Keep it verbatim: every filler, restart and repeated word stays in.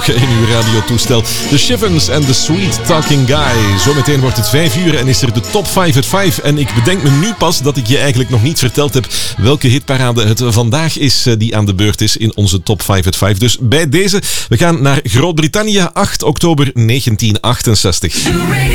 in uw radiotoestel. The Shivens en The Sweet Talking Guy. Zometeen wordt het vijf uur en is er de top vijf at vijf. En ik bedenk me nu pas dat ik je eigenlijk nog niet verteld heb welke hitparade het vandaag is die aan de beurt is in onze top vijf at vijf. Dus bij deze, we gaan naar Groot-Brittannië, acht oktober negentien achtenzestig.